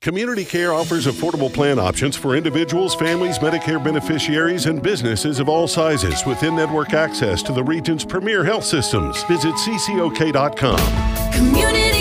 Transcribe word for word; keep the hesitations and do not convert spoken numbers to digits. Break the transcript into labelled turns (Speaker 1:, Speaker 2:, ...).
Speaker 1: Community Care offers affordable plan options for individuals, families, Medicare beneficiaries, and businesses of all sizes with in-network access to the region's premier health systems. Visit C C O K dot com.
Speaker 2: Community